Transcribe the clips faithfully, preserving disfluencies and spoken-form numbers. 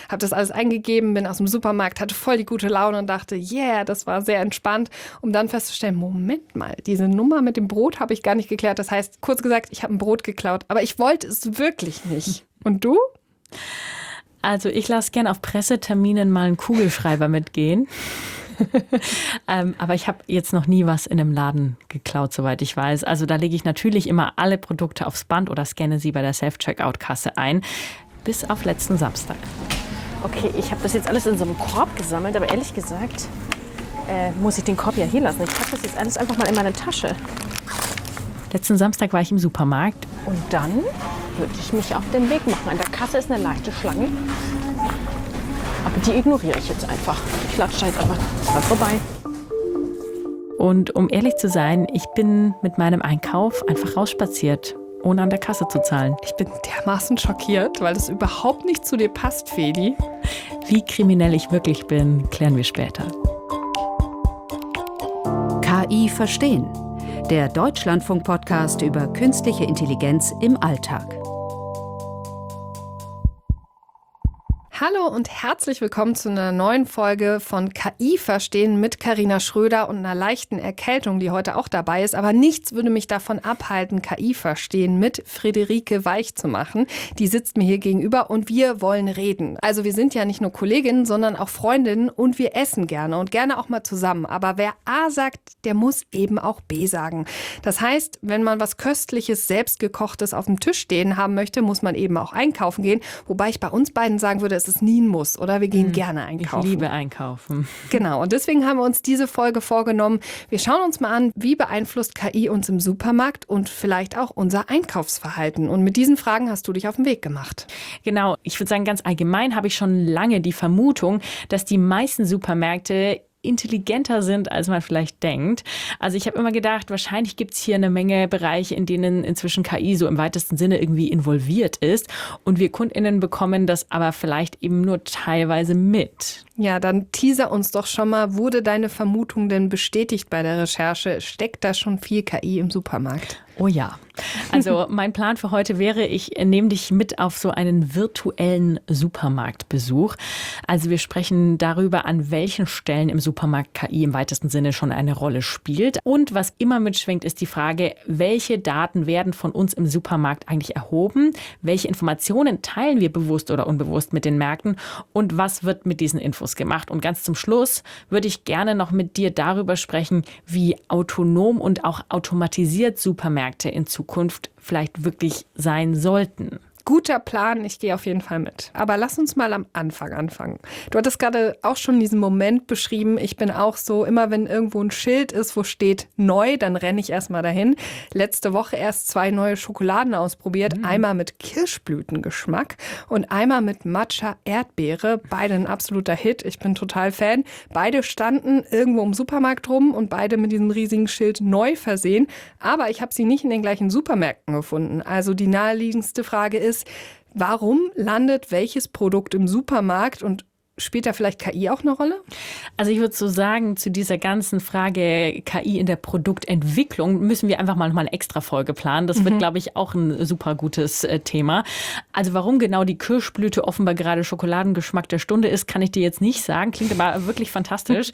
habe das alles eingegeben, bin aus dem Supermarkt, hatte voll die gute Laune und dachte, yeah, das war sehr entspannt, um dann festzustellen, Moment mal, diese Nummer mit dem Brot habe ich gar nicht geklärt. Das heißt, kurz gesagt, ich habe ein Brot geklaut, aber ich wollte es wirklich nicht. Und du? Also ich lasse gern auf Presseterminen mal einen Kugelschreiber mitgehen. ähm, aber ich habe jetzt noch nie was in einem Laden geklaut, soweit ich weiß. Also da lege ich natürlich immer alle Produkte aufs Band oder scanne sie bei der Self-Checkout-Kasse ein. Bis auf letzten Samstag. Okay, ich habe das jetzt alles in so einem Korb gesammelt, aber ehrlich gesagt äh, muss ich den Korb ja hier lassen. Ich packe das jetzt alles einfach mal in meine Tasche. Letzten Samstag war ich im Supermarkt. Und dann würde ich mich auf den Weg machen. An der Kasse ist eine leichte Schlange. Aber die ignoriere ich jetzt einfach. Ich latsche jetzt einfach dran vorbei. Und um ehrlich zu sein, ich bin mit meinem Einkauf einfach rausspaziert, ohne an der Kasse zu zahlen. Ich bin dermaßen schockiert, weil das überhaupt nicht zu dir passt, Fedi. Wie kriminell ich wirklich bin, klären wir später. K I verstehen. Der Deutschlandfunk-Podcast über künstliche Intelligenz im Alltag. Hallo und herzlich willkommen zu einer neuen Folge von K I verstehen mit Carina Schröder und einer leichten Erkältung, die heute auch dabei ist. Aber nichts würde mich davon abhalten, K I verstehen mit Friederike Weich zu machen. Die sitzt mir hier gegenüber und wir wollen reden. Also wir sind ja nicht nur Kolleginnen, sondern auch Freundinnen und wir essen gerne und gerne auch mal zusammen. Aber wer A sagt, der muss eben auch B sagen. Das heißt, wenn man was Köstliches, Selbstgekochtes auf dem Tisch stehen haben möchte, muss man eben auch einkaufen gehen. Wobei ich bei uns beiden sagen würde, es ist nie ein Muss, oder? Wir gehen hm, gerne einkaufen. Ich liebe einkaufen. Genau, und deswegen haben wir uns diese Folge vorgenommen. Wir schauen uns mal an, wie beeinflusst K I uns im Supermarkt und vielleicht auch unser Einkaufsverhalten. Und mit diesen Fragen hast du dich auf den Weg gemacht. Genau, ich würde sagen, ganz allgemein habe ich schon lange die Vermutung, dass die meisten Supermärkte intelligenter sind, als man vielleicht denkt. Also ich habe immer gedacht, wahrscheinlich gibt es hier eine Menge Bereiche, in denen inzwischen K I so im weitesten Sinne irgendwie involviert ist. Und wir KundInnen bekommen das aber vielleicht eben nur teilweise mit. Ja, dann teaser uns doch schon mal, wurde deine Vermutung denn bestätigt bei der Recherche? Steckt da schon viel K I im Supermarkt? Oh ja. Also mein Plan für heute wäre, ich nehme dich mit auf so einen virtuellen Supermarktbesuch. Also wir sprechen darüber, an welchen Stellen im Supermarkt K I im weitesten Sinne schon eine Rolle spielt. Und was immer mitschwingt, ist die Frage, welche Daten werden von uns im Supermarkt eigentlich erhoben? Welche Informationen teilen wir bewusst oder unbewusst mit den Märkten? Und was wird mit diesen Infos gemacht? Und ganz zum Schluss würde ich gerne noch mit dir darüber sprechen, wie autonom und auch automatisiert Supermärkte in Zukunft vielleicht wirklich sein sollten. Guter Plan, ich gehe auf jeden Fall mit. Aber lass uns mal am Anfang anfangen. Du hattest gerade auch schon diesen Moment beschrieben. Ich bin auch so, immer wenn irgendwo ein Schild ist, wo steht neu, dann renne ich erstmal dahin. Letzte Woche erst zwei neue Schokoladen ausprobiert. Mhm. Einmal mit Kirschblütengeschmack und einmal mit Matcha Erdbeere. Beide ein absoluter Hit. Ich bin total Fan. Beide standen irgendwo im Supermarkt rum und beide mit diesem riesigen Schild neu versehen. Aber ich habe sie nicht in den gleichen Supermärkten gefunden. Also die naheliegendste Frage ist, warum landet welches Produkt im Supermarkt und spielt da vielleicht K I auch eine Rolle? Also ich würde so sagen, zu dieser ganzen Frage K I in der Produktentwicklung müssen wir einfach mal nochmal eine extra Folge planen. Das wird, mhm. glaube ich, auch ein super gutes äh, Thema. Also warum genau die Kirschblüte offenbar gerade Schokoladengeschmack der Stunde ist, kann ich dir jetzt nicht sagen. Klingt aber wirklich fantastisch.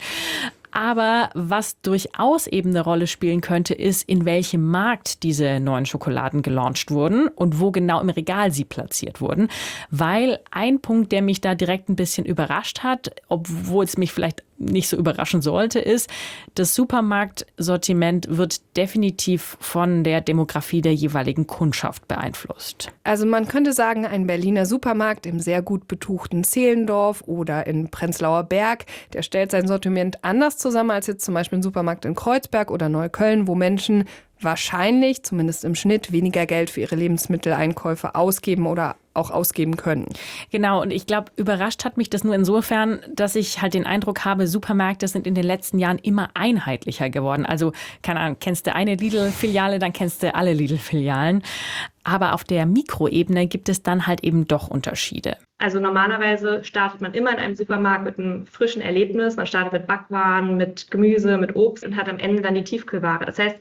Aber was durchaus eben eine Rolle spielen könnte, ist, in welchem Markt diese neuen Schokoladen gelauncht wurden und wo genau im Regal sie platziert wurden. Weil ein Punkt, der mich da direkt ein bisschen überrascht hat, obwohl es mich vielleicht nicht so überraschen sollte, ist, das Supermarktsortiment wird definitiv von der Demografie der jeweiligen Kundschaft beeinflusst. Also man könnte sagen, ein Berliner Supermarkt im sehr gut betuchten Zehlendorf oder in Prenzlauer Berg, der stellt sein Sortiment anders zusammen als jetzt zum Beispiel ein Supermarkt in Kreuzberg oder Neukölln, wo Menschen wahrscheinlich, zumindest im Schnitt, weniger Geld für ihre Lebensmitteleinkäufe ausgeben oder auch ausgeben können. Genau, und ich glaube, überrascht hat mich das nur insofern, dass ich halt den Eindruck habe, Supermärkte sind in den letzten Jahren immer einheitlicher geworden. Also, keine Ahnung, kennst du eine Lidl-Filiale, dann kennst du alle Lidl-Filialen. Aber auf der Mikroebene gibt es dann halt eben doch Unterschiede. Also normalerweise startet man immer in einem Supermarkt mit einem frischen Erlebnis. Man startet mit Backwaren, mit Gemüse, mit Obst und hat am Ende dann die Tiefkühlware. Das heißt,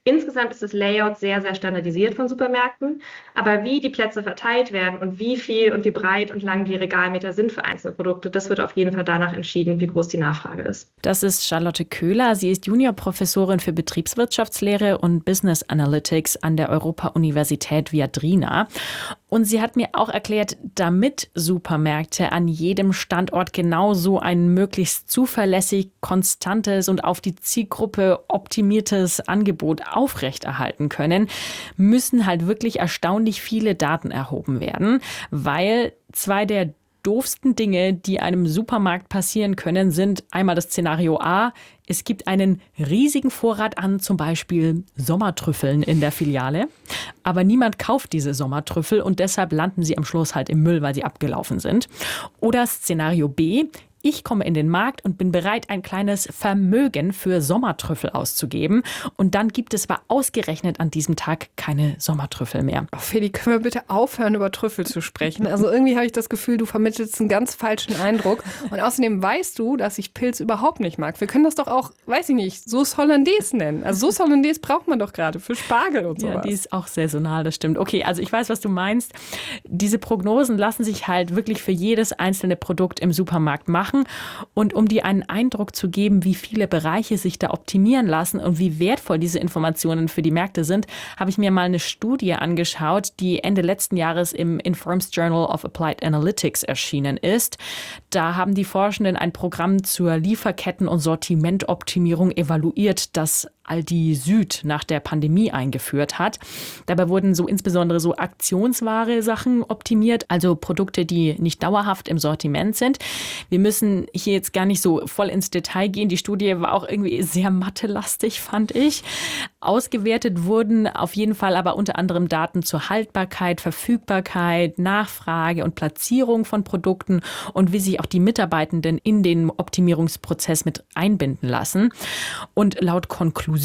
Insgesamt ist das Layout sehr, sehr standardisiert von Supermärkten, aber wie die Plätze verteilt werden und wie viel und wie breit und lang die Regalmeter sind für einzelne Produkte, das wird auf jeden Fall danach entschieden, wie groß die Nachfrage ist. Das ist Charlotte Köhler. Sie ist Juniorprofessorin für Betriebswirtschaftslehre und Business Analytics an der Europa-Universität Viadrina. Und sie hat mir auch erklärt, damit Supermärkte an jedem Standort genauso ein möglichst zuverlässig, konstantes und auf die Zielgruppe optimiertes Angebot aufrechterhalten können, müssen halt wirklich erstaunlich viele Daten erhoben werden, weil zwei der doofsten Dinge, die einem Supermarkt passieren können, sind einmal das Szenario A. Es gibt einen riesigen Vorrat an zum Beispiel Sommertrüffeln in der Filiale, aber niemand kauft diese Sommertrüffel und deshalb landen sie am Schluss halt im Müll, weil sie abgelaufen sind. Oder Szenario B. Ich komme in den Markt und bin bereit, ein kleines Vermögen für Sommertrüffel auszugeben. Und dann gibt es aber ausgerechnet an diesem Tag keine Sommertrüffel mehr. Oh, Feli, können wir bitte aufhören, über Trüffel zu sprechen? Also irgendwie habe ich das Gefühl, du vermittelst einen ganz falschen Eindruck. Und außerdem weißt du, dass ich Pilz überhaupt nicht mag. Wir können das doch auch, weiß ich nicht, Sauce Hollandaise nennen. Also Sauce Hollandaise braucht man doch gerade für Spargel und sowas. Ja, die ist auch saisonal, das stimmt. Okay, also ich weiß, was du meinst. Diese Prognosen lassen sich halt wirklich für jedes einzelne Produkt im Supermarkt machen. Und um dir einen Eindruck zu geben, wie viele Bereiche sich da optimieren lassen und wie wertvoll diese Informationen für die Märkte sind, habe ich mir mal eine Studie angeschaut, die Ende letzten Jahres im Informs Journal of Applied Analytics erschienen ist. Da haben die Forschenden ein Programm zur Lieferketten- und Sortimentoptimierung evaluiert, das Aldi Süd nach der Pandemie eingeführt hat. Dabei wurden so insbesondere so aktionsware Sachen optimiert, also Produkte, die nicht dauerhaft im Sortiment sind. Wir müssen hier jetzt gar nicht so voll ins Detail gehen. Die Studie war auch irgendwie sehr mathelastig, fand ich. Ausgewertet wurden auf jeden Fall aber unter anderem Daten zur Haltbarkeit, Verfügbarkeit, Nachfrage und Platzierung von Produkten und wie sich auch die Mitarbeitenden in den Optimierungsprozess mit einbinden lassen. Und laut Konklusion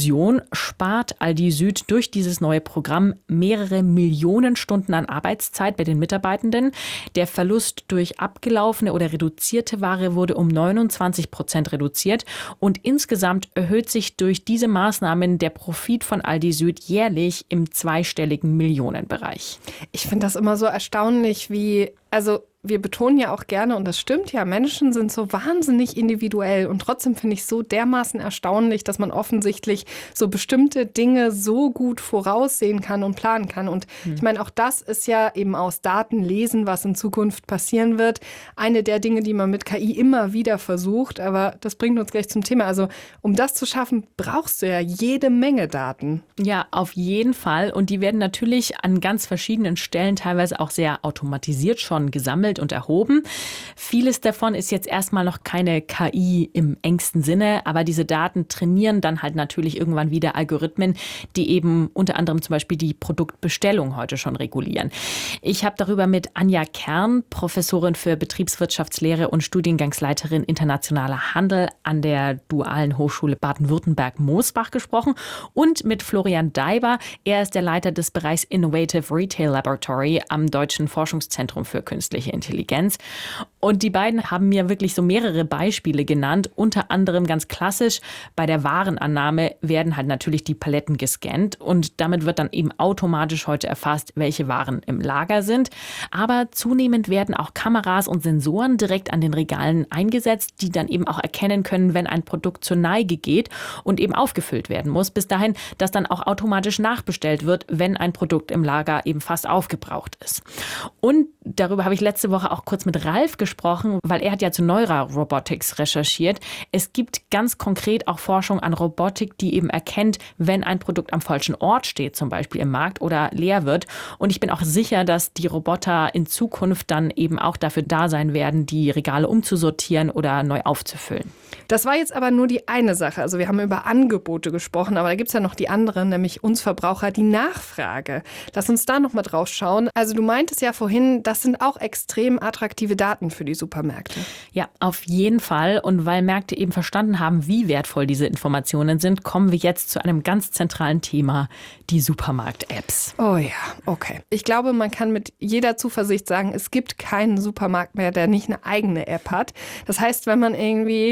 spart Aldi Süd durch dieses neue Programm mehrere Millionen Stunden an Arbeitszeit bei den Mitarbeitenden. Der Verlust durch abgelaufene oder reduzierte Ware wurde um neunundzwanzig Prozent reduziert und insgesamt erhöht sich durch diese Maßnahmen der Profit von Aldi Süd jährlich im zweistelligen Millionenbereich. Ich finde das immer so erstaunlich, wie, also wir betonen ja auch gerne, und das stimmt ja, Menschen sind so wahnsinnig individuell und trotzdem finde ich es so dermaßen erstaunlich, dass man offensichtlich so bestimmte Dinge so gut voraussehen kann und planen kann. Und hm. ich meine, auch das ist ja eben aus Daten lesen, was in Zukunft passieren wird. Eine der Dinge, die man mit K I immer wieder versucht, aber das bringt uns gleich zum Thema. Also um das zu schaffen, brauchst du ja jede Menge Daten. Ja, auf jeden Fall. Und die werden natürlich an ganz verschiedenen Stellen teilweise auch sehr automatisiert schon gesammelt und erhoben. Vieles davon ist jetzt erstmal noch keine K I im engsten Sinne, aber diese Daten trainieren dann halt natürlich irgendwann wieder Algorithmen, die eben unter anderem zum Beispiel die Produktbestellung heute schon regulieren. Ich habe darüber mit Anja Kern, Professorin für Betriebswirtschaftslehre und Studiengangsleiterin internationaler Handel an der Dualen Hochschule Baden-Württemberg-Moosbach gesprochen und mit Florian Daiber. Er ist der Leiter des Bereichs Innovative Retail Laboratory am Deutschen Forschungszentrum für künstliche Intelligenz. Und die beiden haben mir wirklich so mehrere Beispiele genannt, unter anderem ganz klassisch, bei der Warenannahme werden halt natürlich die Paletten gescannt und damit wird dann eben automatisch heute erfasst, welche Waren im Lager sind. Aber zunehmend werden auch Kameras und Sensoren direkt an den Regalen eingesetzt, die dann eben auch erkennen können, wenn ein Produkt zur Neige geht und eben aufgefüllt werden muss, bis dahin, dass dann auch automatisch nachbestellt wird, wenn ein Produkt im Lager eben fast aufgebraucht ist. Und darüber habe ich letzte Woche auch kurz mit Ralf gesprochen, weil er hat ja zu Neura Robotics recherchiert. Es gibt ganz konkret auch Forschung an Robotik, die eben erkennt, wenn ein Produkt am falschen Ort steht, zum Beispiel im Markt oder leer wird. Und ich bin auch sicher, dass die Roboter in Zukunft dann eben auch dafür da sein werden, die Regale umzusortieren oder neu aufzufüllen. Das war jetzt aber nur die eine Sache. Also wir haben über Angebote gesprochen, aber da gibt es ja noch die andere, nämlich uns Verbraucher, die Nachfrage. Lass uns da noch mal drauf schauen. Also du meintest ja vorhin, das sind auch extrem attraktive Daten für die Supermärkte. Ja, auf jeden Fall. Und weil Märkte eben verstanden haben, wie wertvoll diese Informationen sind, kommen wir jetzt zu einem ganz zentralen Thema, die Supermarkt-Apps. Oh ja, okay. Ich glaube, man kann mit jeder Zuversicht sagen, es gibt keinen Supermarkt mehr, der nicht eine eigene App hat. Das heißt, wenn man irgendwie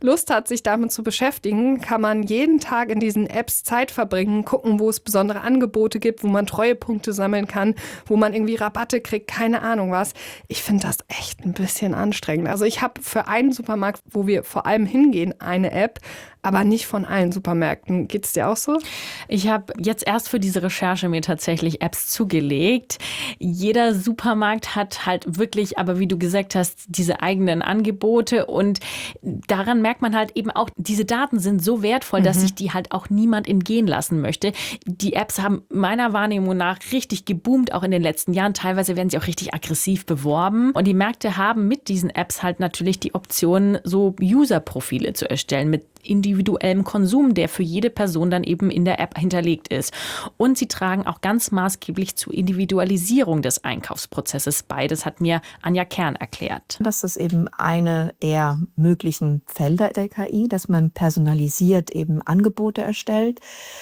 Lust hat, sich damit zu beschäftigen, kann man jeden Tag in diesen Apps Zeit verbringen, gucken, wo es besondere Angebote gibt, wo man Treuepunkte sammeln kann, wo man irgendwie Rabatte kriegt, keine Ahnung was. Ich finde das echt ein bisschen anstrengend. Also ich habe für einen Supermarkt, wo wir vor allem hingehen, eine App, aber nicht von allen Supermärkten. Geht's dir auch so? Ich habe jetzt erst für diese Recherche mir tatsächlich Apps zugelegt. Jeder Supermarkt hat halt wirklich, aber wie du gesagt hast, diese eigenen Angebote und daran merkt man halt eben auch, diese Daten sind so wertvoll, mhm. dass sich die halt auch niemand entgehen lassen möchte. Die Apps haben meiner Wahrnehmung nach richtig geboomt, auch in den letzten Jahren. Teilweise werden sie auch richtig aggressiv beworben und die Märkte haben mit diesen Apps halt natürlich die Option, so User-Profile zu erstellen mit individuellem Konsum, der für jede Person dann eben in der App hinterlegt ist. Und sie tragen auch ganz maßgeblich zur Individualisierung des Einkaufsprozesses bei. Das hat mir Anja Kern erklärt. Das ist eben eine der möglichen Felder der K I, dass man personalisiert eben Angebote erstellt,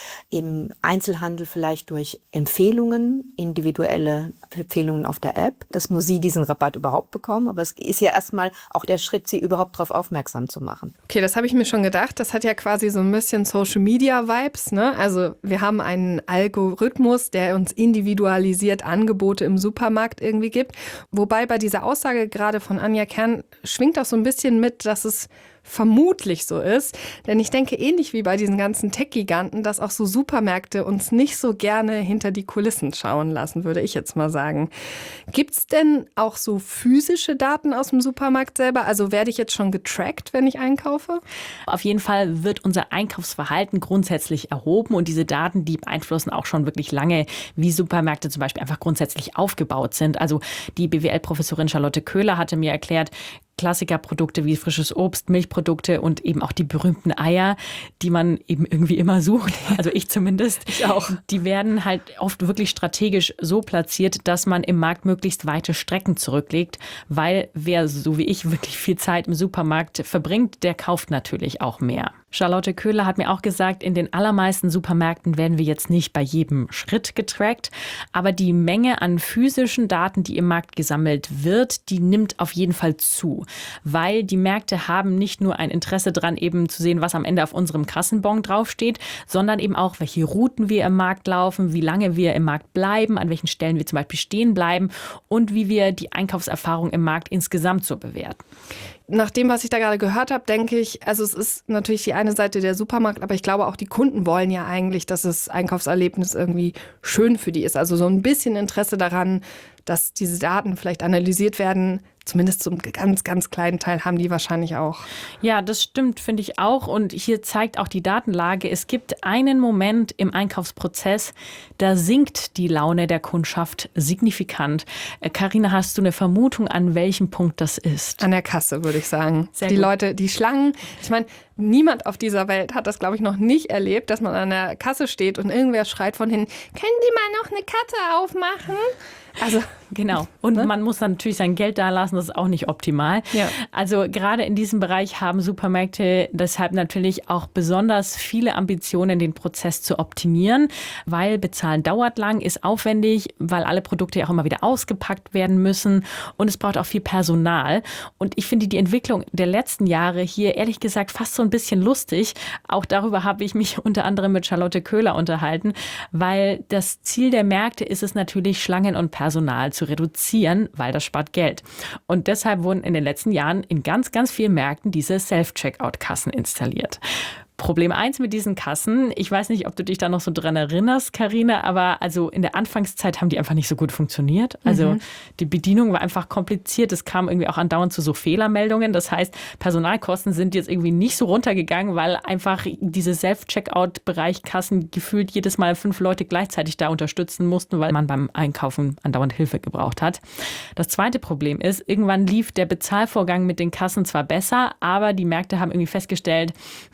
im Einzelhandel vielleicht durch Empfehlungen, individuelle Empfehlungen auf der App, dass nur sie diesen Rabatt überhaupt bekommen. Aber es ist ja erstmal auch der Schritt, sie überhaupt darauf aufmerksam zu machen. Okay, das habe ich mir schon gedacht. Das hat ja quasi so ein bisschen Social-Media-Vibes, ne? Also wir haben einen Algorithmus, der uns individualisiert Angebote im Supermarkt irgendwie gibt. Wobei bei dieser Aussage gerade von Anja Kern schwingt auch so ein bisschen mit, dass es vermutlich so ist. Denn ich denke, ähnlich wie bei diesen ganzen Tech-Giganten, dass auch so Supermärkte uns nicht so gerne hinter die Kulissen schauen lassen, würde ich jetzt mal sagen. Gibt's denn auch so physische Daten aus dem Supermarkt selber? Also werde ich jetzt schon getrackt, wenn ich einkaufe? Auf jeden Fall wird unser Einkaufsverhalten grundsätzlich erhoben und diese Daten, die beeinflussen auch schon wirklich lange, wie Supermärkte zum Beispiel einfach grundsätzlich aufgebaut sind. Also die B W L-Professorin Charlotte Köhler hatte mir erklärt, Klassikerprodukte wie frisches Obst, Milchprodukte und eben auch die berühmten Eier, die man eben irgendwie immer sucht, also ich zumindest, ich auch. Die werden halt oft wirklich strategisch so platziert, dass man im Markt möglichst weite Strecken zurücklegt, weil wer so wie ich wirklich viel Zeit im Supermarkt verbringt, der kauft natürlich auch mehr. Charlotte Köhler hat mir auch gesagt, in den allermeisten Supermärkten werden wir jetzt nicht bei jedem Schritt getrackt, aber die Menge an physischen Daten, die im Markt gesammelt wird, die nimmt auf jeden Fall zu, weil die Märkte haben nicht nur ein Interesse daran, eben zu sehen, was am Ende auf unserem Kassenbon draufsteht, sondern eben auch, welche Routen wir im Markt laufen, wie lange wir im Markt bleiben, an welchen Stellen wir zum Beispiel stehen bleiben und wie wir die Einkaufserfahrung im Markt insgesamt so bewerten. Nach dem, was ich da gerade gehört habe, denke ich, also es ist natürlich die eine Seite der Supermarkt, aber ich glaube auch die Kunden wollen ja eigentlich, dass das Einkaufserlebnis irgendwie schön für die ist. Also so ein bisschen Interesse daran, dass diese Daten vielleicht analysiert werden, zumindest zum ganz, ganz kleinen Teil haben die wahrscheinlich auch. Ja, das stimmt, finde ich auch. Und hier zeigt auch die Datenlage, es gibt einen Moment im Einkaufsprozess, da sinkt die Laune der Kundschaft signifikant. Carina, hast du eine Vermutung, an welchem Punkt das ist? An der Kasse, würde ich sagen. Sehr die gut. Leute, die Schlangen, ich meine, niemand auf dieser Welt hat das, glaube ich, noch nicht erlebt, dass man an der Kasse steht und irgendwer schreit von hinten, können Sie mal noch eine Karte aufmachen? Also genau. Und ne? man muss dann natürlich sein Geld da lassen, das ist auch nicht optimal. Ja. Also gerade in diesem Bereich haben Supermärkte deshalb natürlich auch besonders viele Ambitionen, den Prozess zu optimieren, weil bezahlen dauert lang, ist aufwendig, weil alle Produkte ja auch immer wieder ausgepackt werden müssen und es braucht auch viel Personal. Und ich finde die Entwicklung der letzten Jahre hier ehrlich gesagt fast so ein bisschen lustig. Auch darüber habe ich mich unter anderem mit Charlotte Köhler unterhalten, weil das Ziel der Märkte ist es natürlich, Schlangen und Personal zu reduzieren, weil das spart Geld. Und deshalb wurden in den letzten Jahren in ganz, ganz vielen Märkten diese Self-Checkout-Kassen installiert. Problem eins mit diesen Kassen, ich weiß nicht, ob du dich da noch so dran erinnerst, Carina, aber also in der Anfangszeit haben die einfach nicht so gut funktioniert. Also mhm. die Bedienung war einfach kompliziert. Es kam irgendwie auch andauernd zu so Fehlermeldungen. Das heißt, Personalkosten sind jetzt irgendwie nicht so runtergegangen, weil einfach diese Self-Checkout-Bereich Kassen gefühlt jedes Mal fünf Leute gleichzeitig da unterstützen mussten, weil man beim Einkaufen andauernd Hilfe gebraucht hat. Das zweite Problem ist, irgendwann lief der Bezahlvorgang mit den Kassen zwar besser, aber die Märkte haben irgendwie festgestellt, hm, die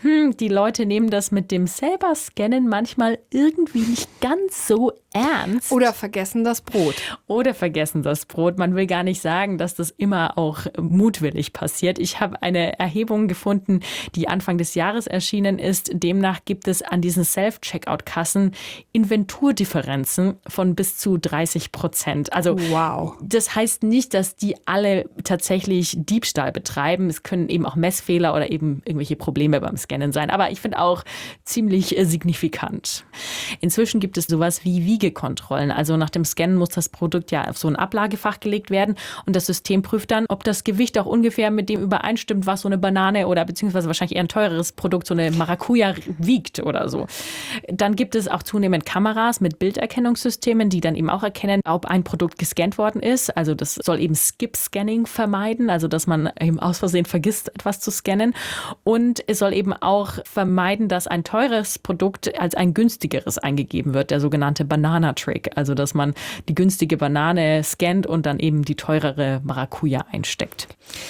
die Leute nehmen das mit dem selber Scannen manchmal irgendwie nicht ganz so ernst. Oder vergessen das Brot. Oder vergessen das Brot. Man will gar nicht sagen, dass das immer auch mutwillig passiert. Ich habe eine Erhebung gefunden, die Anfang des Jahres erschienen ist. Demnach gibt es an diesen Self-Checkout-Kassen Inventurdifferenzen von bis zu dreißig Prozent. Also wow. Das heißt nicht, dass die alle tatsächlich Diebstahl betreiben. Es können eben auch Messfehler oder eben irgendwelche Probleme beim Scannen sein. Aber ich finde auch ziemlich signifikant. Inzwischen gibt es sowas wie Wiegekontrollen. Also nach dem Scannen muss das Produkt ja auf so ein Ablagefach gelegt werden und das System prüft dann, ob das Gewicht auch ungefähr mit dem übereinstimmt, was so eine Banane oder beziehungsweise wahrscheinlich eher ein teureres Produkt, so eine Maracuja wiegt oder so. Dann gibt es auch zunehmend Kameras mit Bilderkennungssystemen, die dann eben auch erkennen, ob ein Produkt gescannt worden ist. Also das soll eben Skip-Scanning vermeiden, also dass man eben aus Versehen vergisst, etwas zu scannen. Und es soll eben auch vermeiden, dass ein teures Produkt als ein günstigeres eingegeben wird, der sogenannte Banana-Trick. Also dass man die günstige Banane scannt und dann eben die teurere Maracuja einsteckt.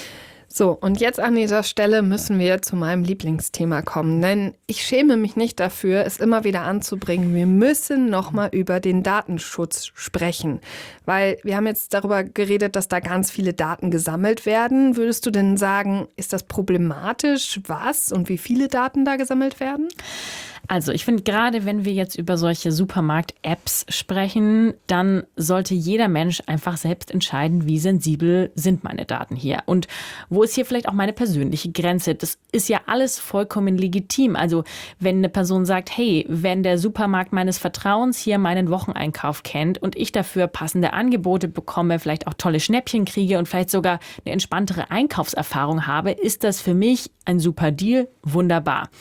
So, und jetzt an dieser Stelle müssen wir zu meinem Lieblingsthema kommen, denn ich schäme mich nicht dafür, es immer wieder anzubringen. Wir müssen nochmal über den Datenschutz sprechen, weil wir haben jetzt darüber geredet, dass da ganz viele Daten gesammelt werden. Würdest du denn sagen, ist das problematisch, was und wie viele Daten da gesammelt werden? Also ich finde, gerade wenn wir jetzt über solche Supermarkt-Apps sprechen, dann sollte jeder Mensch einfach selbst entscheiden, wie sensibel sind meine Daten hier und wo ist hier vielleicht auch meine persönliche Grenze. Das ist ja alles vollkommen legitim. Also wenn eine Person sagt, hey, wenn der Supermarkt meines Vertrauens hier meinen Wocheneinkauf kennt und ich dafür passende Angebote bekomme, vielleicht auch tolle Schnäppchen kriege und vielleicht sogar eine entspanntere Einkaufserfahrung habe, ist das für mich ein super Deal, wunderbar.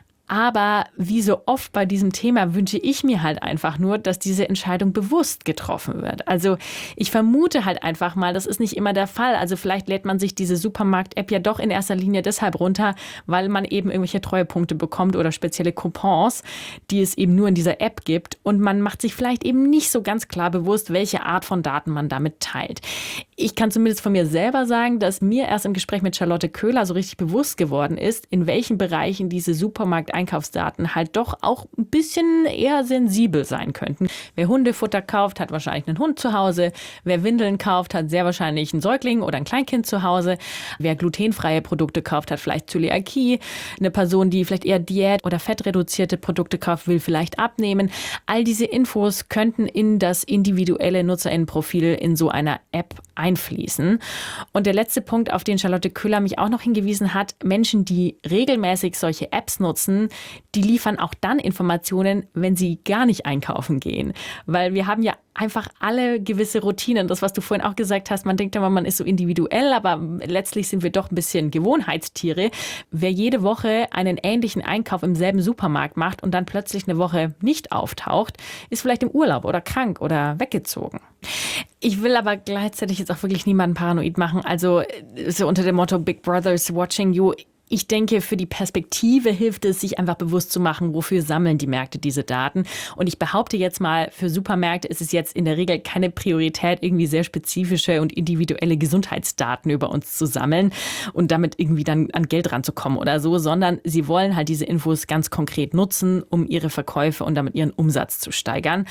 Aber wie so oft bei diesem Thema wünsche ich mir halt einfach nur, dass diese Entscheidung bewusst getroffen wird. Also ich vermute halt einfach mal, das ist nicht immer der Fall. Also vielleicht lädt man sich diese Supermarkt-App ja doch in erster Linie deshalb runter, weil man eben irgendwelche Treuepunkte bekommt oder spezielle Coupons, die es eben nur in dieser App gibt. Und man macht sich vielleicht eben nicht so ganz klar bewusst, welche Art von Daten man damit teilt. Ich kann zumindest von mir selber sagen, dass mir erst im Gespräch mit Charlotte Köhler so richtig bewusst geworden ist, in welchen Bereichen diese Supermarkt Einkaufsdaten halt doch auch ein bisschen eher sensibel sein könnten. Wer Hundefutter kauft, hat wahrscheinlich einen Hund zu Hause. Wer Windeln kauft, hat sehr wahrscheinlich einen Säugling oder ein Kleinkind zu Hause. Wer glutenfreie Produkte kauft, hat vielleicht Zöliakie. Eine Person, die vielleicht eher Diät- oder fettreduzierte Produkte kauft, will vielleicht abnehmen. All diese Infos könnten in das individuelle NutzerInnenprofil in so einer App einfließen. Und der letzte Punkt, auf den Charlotte Köhler mich auch noch hingewiesen hat, Menschen, die regelmäßig solche Apps nutzen, die liefern auch dann Informationen, wenn sie gar nicht einkaufen gehen. Weil wir haben ja einfach alle gewisse Routinen. Das, was du vorhin auch gesagt hast, man denkt immer, man ist so individuell, aber letztlich sind wir doch ein bisschen Gewohnheitstiere. Wer jede Woche einen ähnlichen Einkauf im selben Supermarkt macht und dann plötzlich eine Woche nicht auftaucht, ist vielleicht im Urlaub oder krank oder weggezogen. Ich will aber gleichzeitig jetzt auch wirklich niemanden paranoid machen. Also so unter dem Motto Big Brother's watching you. Ich denke, für die Perspektive hilft es, sich einfach bewusst zu machen, wofür sammeln die Märkte diese Daten. Und ich behaupte jetzt mal, für Supermärkte ist es jetzt in der Regel keine Priorität, irgendwie sehr spezifische und individuelle Gesundheitsdaten über uns zu sammeln und damit irgendwie dann an Geld ranzukommen oder so, sondern sie wollen halt diese Infos ganz konkret nutzen, um ihre Verkäufe und damit ihren Umsatz zu steigern.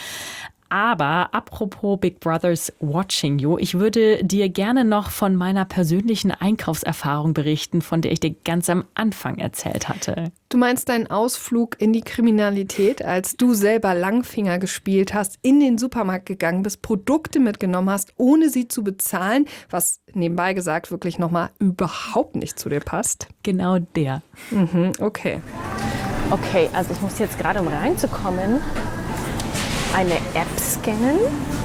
Aber apropos Big Brother's watching you, ich würde dir gerne noch von meiner persönlichen Einkaufserfahrung berichten, von der ich dir ganz am Anfang erzählt hatte. Du meinst deinen Ausflug in die Kriminalität, als du selber Langfinger gespielt hast, in den Supermarkt gegangen bist, Produkte mitgenommen hast, ohne sie zu bezahlen, was nebenbei gesagt wirklich nochmal überhaupt nicht zu dir passt? Genau der. Mhm, okay. Okay, also ich muss jetzt gerade, um reinzukommen, eine App scannen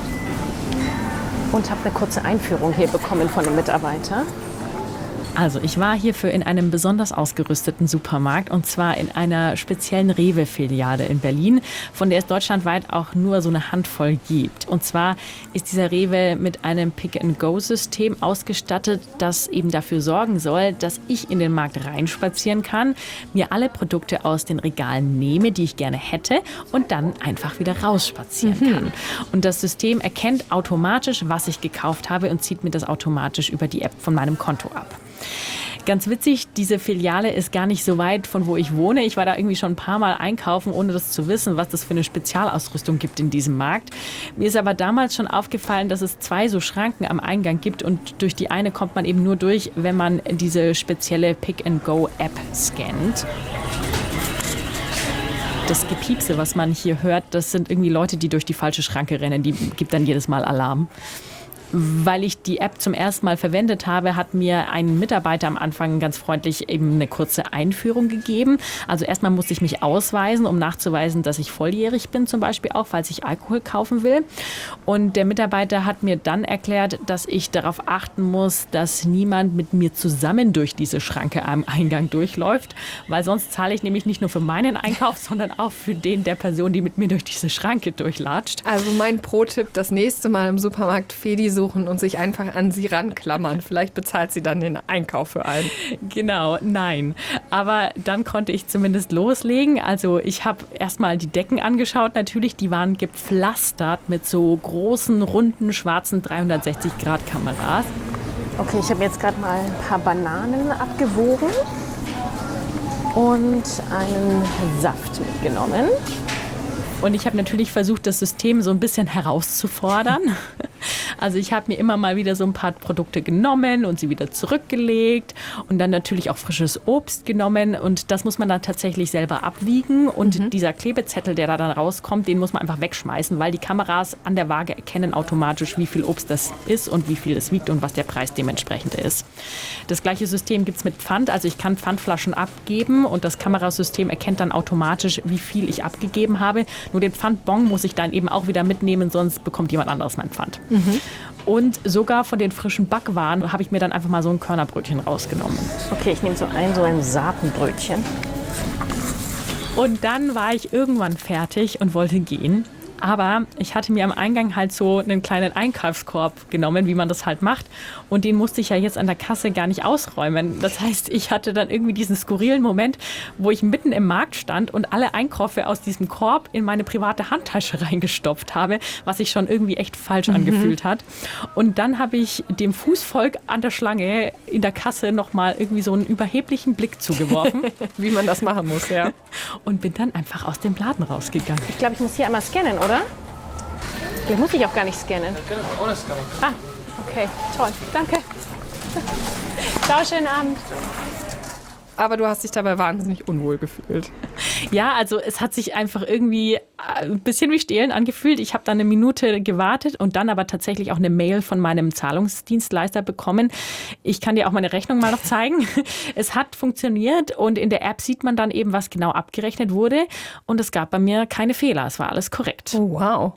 und habe eine kurze Einführung hier bekommen von dem Mitarbeiter. Also ich war hierfür in einem besonders ausgerüsteten Supermarkt und zwar in einer speziellen Rewe-Filiale in Berlin, von der es deutschlandweit auch nur so eine Handvoll gibt. Und zwar ist dieser Rewe mit einem Pick-and-Go-System ausgestattet, das eben dafür sorgen soll, dass ich in den Markt reinspazieren kann, mir alle Produkte aus den Regalen nehme, die ich gerne hätte und dann einfach wieder rausspazieren mhm. kann. Und das System erkennt automatisch, was ich gekauft habe und zieht mir das automatisch über die App von meinem Konto ab. Ganz witzig, diese Filiale ist gar nicht so weit von wo ich wohne. Ich war da irgendwie schon ein paar Mal einkaufen, ohne das zu wissen, was das für eine Spezialausrüstung gibt in diesem Markt. Mir ist aber damals schon aufgefallen, dass es zwei so Schranken am Eingang gibt und durch die eine kommt man eben nur durch, wenn man diese spezielle Pick-and-Go-App scannt. Das Gepiepse, was man hier hört, das sind irgendwie Leute, die durch die falsche Schranke rennen. Die gibt dann jedes Mal Alarm. Weil ich die App zum ersten Mal verwendet habe, hat mir ein Mitarbeiter am Anfang ganz freundlich eben eine kurze Einführung gegeben. Also erstmal musste ich mich ausweisen, um nachzuweisen, dass ich volljährig bin, zum Beispiel auch, falls ich Alkohol kaufen will. Und der Mitarbeiter hat mir dann erklärt, dass ich darauf achten muss, dass niemand mit mir zusammen durch diese Schranke am Eingang durchläuft, weil sonst zahle ich nämlich nicht nur für meinen Einkauf, sondern auch für den der Person, die mit mir durch diese Schranke durchlatscht. Also mein Pro-Tipp, das nächste Mal im Supermarkt Fedi suchen und sich einfach an sie ranklammern. Vielleicht bezahlt sie dann den Einkauf für einen. Genau, nein. Aber dann konnte ich zumindest loslegen. Also ich habe erstmal die Decken angeschaut. Natürlich, die waren gepflastert mit so großen, runden, schwarzen dreihundertsechzig Grad Kameras. Okay, ich habe jetzt gerade mal ein paar Bananen abgewogen und einen Saft mitgenommen. Und ich habe natürlich versucht, das System so ein bisschen herauszufordern. Also ich habe mir immer mal wieder so ein paar Produkte genommen und sie wieder zurückgelegt und dann natürlich auch frisches Obst genommen und das muss man dann tatsächlich selber abwiegen und mhm. dieser Klebezettel, der da dann rauskommt, den muss man einfach wegschmeißen, weil die Kameras an der Waage erkennen automatisch, wie viel Obst das ist und wie viel es wiegt und was der Preis dementsprechend ist. Das gleiche System gibt es mit Pfand, also ich kann Pfandflaschen abgeben und das Kamerasystem erkennt dann automatisch, wie viel ich abgegeben habe. Nur den Pfandbon muss ich dann eben auch wieder mitnehmen, sonst bekommt jemand anderes mein Pfand. Mhm. Und sogar von den frischen Backwaren habe ich mir dann einfach mal so ein Körnerbrötchen rausgenommen. Okay, ich nehme so ein, so ein Saatenbrötchen. Und dann war ich irgendwann fertig und wollte gehen. Aber ich hatte mir am Eingang halt so einen kleinen Einkaufskorb genommen, wie man das halt macht. Und den musste ich ja jetzt an der Kasse gar nicht ausräumen. Das heißt, ich hatte dann irgendwie diesen skurrilen Moment, wo ich mitten im Markt stand und alle Einkäufe aus diesem Korb in meine private Handtasche reingestopft habe, was sich schon irgendwie echt falsch mhm. angefühlt hat. Und dann habe ich dem Fußvolk an der Schlange in der Kasse nochmal irgendwie so einen überheblichen Blick zugeworfen. Wie man das machen muss, ja. Und bin dann einfach aus dem Laden rausgegangen. Ich glaube, ich muss hier einmal scannen, oder? Oder? Vielleicht muss ich auch gar nicht scannen. Ohne Scannen. Ah, okay, toll. Danke. Ciao, schönen Abend. Aber du hast dich dabei wahnsinnig unwohl gefühlt. Ja, also es hat sich einfach irgendwie ein bisschen wie Stehlen angefühlt. Ich habe dann eine Minute gewartet und dann aber tatsächlich auch eine Mail von meinem Zahlungsdienstleister bekommen. Ich kann dir auch meine Rechnung mal noch zeigen. Es hat funktioniert und in der App sieht man dann eben, was genau abgerechnet wurde. Und es gab bei mir keine Fehler. Es war alles korrekt. Oh, wow.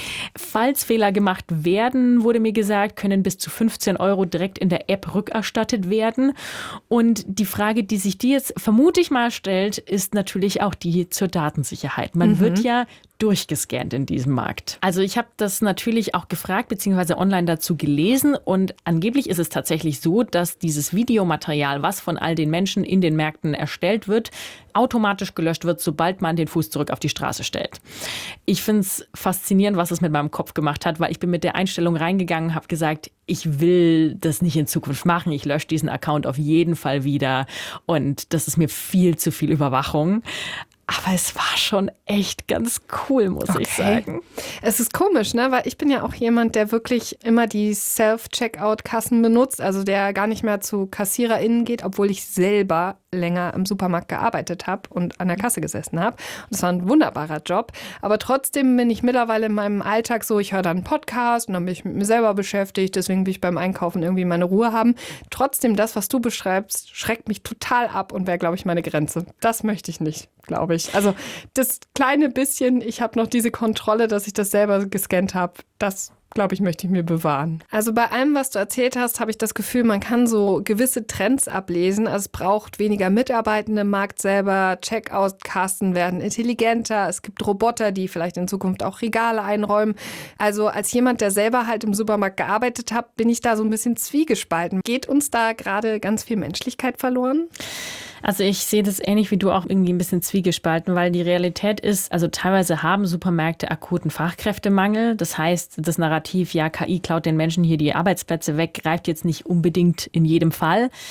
Falls Fehler gemacht werden, wurde mir gesagt, können bis zu fünfzehn Euro direkt in der App rückerstattet werden. Und die Frage, die sich die jetzt vermute ich mal stellt, ist natürlich auch die zur Datensicherheit. Man mhm. wird ja durchgescannt in diesem Markt. Also ich habe das natürlich auch gefragt bzw. online dazu gelesen und angeblich ist es tatsächlich so, dass dieses Videomaterial, was von all den Menschen in den Märkten erstellt wird, automatisch gelöscht wird, sobald man den Fuß zurück auf die Straße stellt. Ich finde es faszinierend, was es mit meinem Kopf gemacht hat, weil ich bin mit der Einstellung reingegangen, habe gesagt, ich will das nicht in Zukunft machen. Ich lösche diesen Account auf jeden Fall wieder und das ist mir viel zu viel Überwachung. Aber es war schon echt ganz cool, muss okay. ich sagen. Es ist komisch, ne? Weil ich bin ja auch jemand, der wirklich immer die Self-Checkout-Kassen benutzt, also der gar nicht mehr zu KassiererInnen geht, obwohl ich selber länger im Supermarkt gearbeitet habe und an der Kasse gesessen habe. Und das war ein wunderbarer Job. Aber trotzdem bin ich mittlerweile in meinem Alltag so, ich höre dann einen Podcast und dann bin ich mit mir selber beschäftigt. Deswegen will ich beim Einkaufen irgendwie meine Ruhe haben. Trotzdem, das, was du beschreibst, schreckt mich total ab und wäre, glaube ich, meine Grenze. Das möchte ich nicht, glaube ich. Also das kleine bisschen, ich habe noch diese Kontrolle, dass ich das selber gescannt habe, das glaube ich, möchte ich mir bewahren. Also bei allem, was du erzählt hast, habe ich das Gefühl, man kann so gewisse Trends ablesen. Also es braucht weniger Mitarbeitende im Markt selber. Checkout-Kassen werden intelligenter. Es gibt Roboter, die vielleicht in Zukunft auch Regale einräumen. Also als jemand, der selber halt im Supermarkt gearbeitet hat, bin ich da so ein bisschen zwiegespalten. Geht uns da gerade ganz viel Menschlichkeit verloren? Also ich sehe das ähnlich wie du auch irgendwie ein bisschen zwiegespalten, weil die Realität ist, also teilweise haben Supermärkte akuten Fachkräftemangel. Das heißt, das Narrativ, ja, K I klaut den Menschen hier die Arbeitsplätze weg, greift jetzt nicht unbedingt in jedem Fall.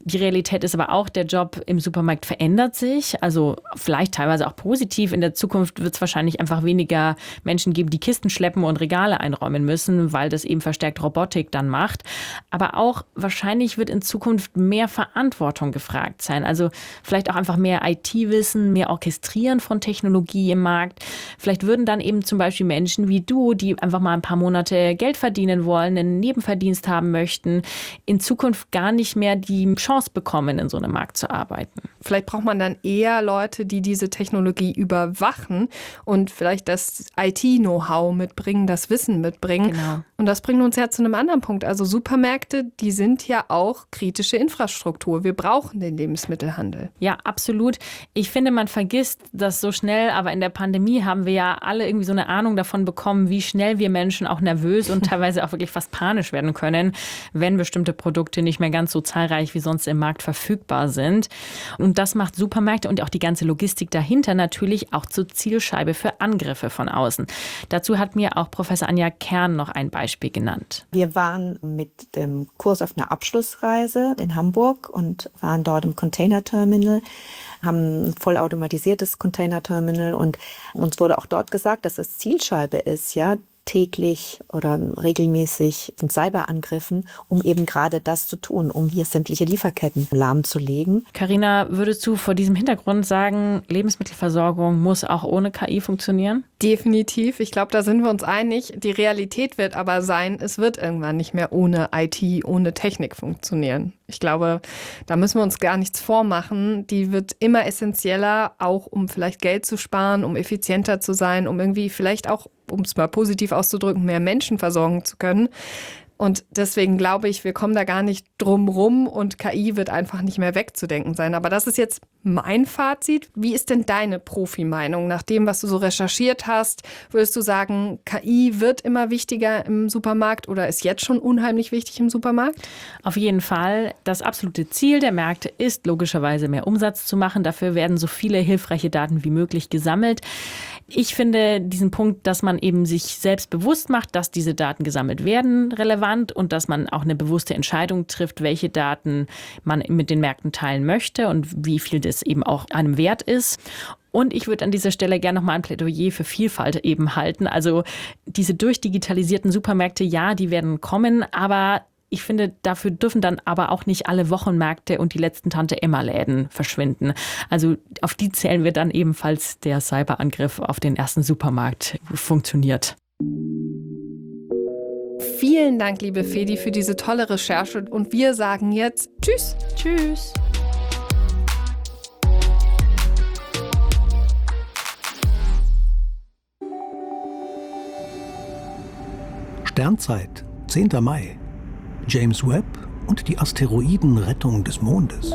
Die Realität ist aber auch, der Job im Supermarkt verändert sich, also vielleicht teilweise auch positiv. In der Zukunft wird es wahrscheinlich einfach weniger Menschen geben, die Kisten schleppen und Regale einräumen müssen, weil das eben verstärkt Robotik dann macht. Aber auch wahrscheinlich wird in Zukunft mehr Verantwortung gefragt sein. Also vielleicht auch einfach mehr I T-Wissen, mehr Orchestrieren von Technologie im Markt. Vielleicht würden dann eben zum Beispiel Menschen wie du, die einfach mal ein paar Monate Geld verdienen wollen, einen Nebenverdienst haben möchten, in Zukunft gar nicht mehr die Chance bekommen, in so einem Markt zu arbeiten. Vielleicht braucht man dann eher Leute, die diese Technologie überwachen und vielleicht das I T-Know-how mitbringen, das Wissen mitbringen. Genau. Und das bringt uns ja zu einem anderen Punkt. Also Supermärkte, die sind ja auch kritische Infrastruktur. Wir brauchen den Lebensmittelhandel. Ja, absolut. Ich finde, man vergisst das so schnell, aber in der Pandemie haben wir ja alle irgendwie so eine Ahnung davon bekommen, wie schnell wir Menschen auch nervös und teilweise auch wirklich fast panisch werden können, wenn bestimmte Produkte nicht mehr ganz so zahlreich wie sonst im Markt verfügbar sind. Und das macht Supermärkte und auch die ganze Logistik dahinter natürlich auch zur Zielscheibe für Angriffe von außen. Dazu hat mir auch Professor Anja Kern noch ein Beispiel genannt. Wir waren mit dem Kurs auf einer Abschlussreise in Hamburg und waren dort im Containerterminal, haben ein vollautomatisiertes Containerterminal und uns wurde auch dort gesagt, dass es Zielscheibe ist, ja, täglich oder regelmäßig von Cyberangriffen, um eben gerade das zu tun, um hier sämtliche Lieferketten lahmzulegen. Carina, würdest du vor diesem Hintergrund sagen, Lebensmittelversorgung muss auch ohne K I funktionieren? Definitiv. Ich glaube, da sind wir uns einig. Die Realität wird aber sein, es wird irgendwann nicht mehr ohne I T, ohne Technik funktionieren. Ich glaube, da müssen wir uns gar nichts vormachen. Die wird immer essentieller, auch um vielleicht Geld zu sparen, um effizienter zu sein, um irgendwie vielleicht auch, um es mal positiv auszudrücken, mehr Menschen versorgen zu können. Und deswegen glaube ich, wir kommen da gar nicht drum rum und K I wird einfach nicht mehr wegzudenken sein. Aber das ist jetzt mein Fazit. Wie ist denn deine Profi-Meinung? Nach dem, was du so recherchiert hast, würdest du sagen, K I wird immer wichtiger im Supermarkt oder ist jetzt schon unheimlich wichtig im Supermarkt? Auf jeden Fall. Das absolute Ziel der Märkte ist logischerweise mehr Umsatz zu machen. Dafür werden so viele hilfreiche Daten wie möglich gesammelt. Ich finde diesen Punkt, dass man eben sich selbst bewusst macht, dass diese Daten gesammelt werden, relevant und dass man auch eine bewusste Entscheidung trifft, welche Daten man mit den Märkten teilen möchte und wie viel das eben auch einem wert ist. Und ich würde an dieser Stelle gerne nochmal ein Plädoyer für Vielfalt eben halten. Also diese durchdigitalisierten Supermärkte, ja, die werden kommen, aber ich finde, dafür dürfen dann aber auch nicht alle Wochenmärkte und die letzten Tante-Emma-Läden verschwinden. Also auf die zählen wir dann ebenfalls, der Cyberangriff auf den ersten Supermarkt funktioniert. Vielen Dank, liebe Fedi, für diese tolle Recherche. Und wir sagen jetzt Tschüss. Tschüss. Sternzeit, zehnter Mai. James Webb und die Asteroidenrettung des Mondes.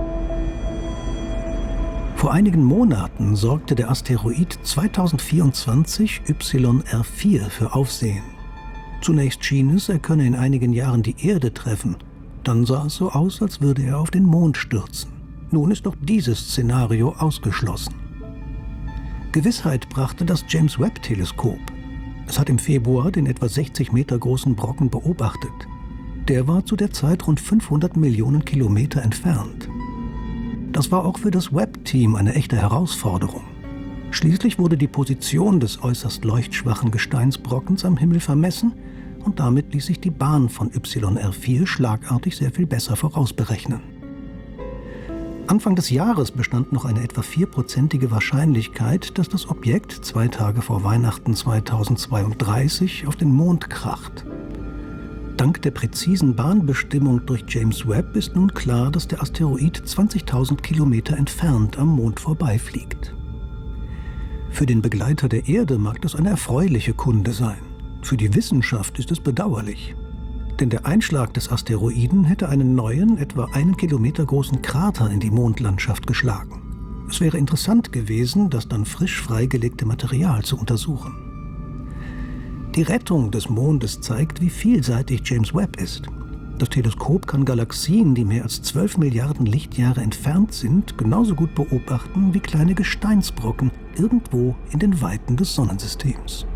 Vor einigen Monaten sorgte der Asteroid zweitausendvierundzwanzig Y R vier für Aufsehen. Zunächst schien es, er könne in einigen Jahren die Erde treffen. Dann sah es so aus, als würde er auf den Mond stürzen. Nun ist auch dieses Szenario ausgeschlossen. Gewissheit brachte das James Webb-Teleskop. Es hat im Februar den etwa sechzig Meter großen Brocken beobachtet. Der war zu der Zeit rund fünfhundert Millionen Kilometer entfernt. Das war auch für das Webb-Team eine echte Herausforderung. Schließlich wurde die Position des äußerst leuchtschwachen Gesteinsbrockens am Himmel vermessen und damit ließ sich die Bahn von Y R vier schlagartig sehr viel besser vorausberechnen. Anfang des Jahres bestand noch eine etwa vierprozentige Wahrscheinlichkeit, dass das Objekt zwei Tage vor Weihnachten zweitausendzweiunddreißig auf den Mond kracht. Dank der präzisen Bahnbestimmung durch James Webb ist nun klar, dass der Asteroid zwanzigtausend Kilometer entfernt am Mond vorbeifliegt. Für den Begleiter der Erde mag das eine erfreuliche Kunde sein. Für die Wissenschaft ist es bedauerlich. Denn der Einschlag des Asteroiden hätte einen neuen, etwa einen Kilometer großen Krater in die Mondlandschaft geschlagen. Es wäre interessant gewesen, das dann frisch freigelegte Material zu untersuchen. Die Rettung des Mondes zeigt, wie vielseitig James Webb ist. Das Teleskop kann Galaxien, die mehr als zwölf Milliarden Lichtjahre entfernt sind, genauso gut beobachten wie kleine Gesteinsbrocken irgendwo in den Weiten des Sonnensystems.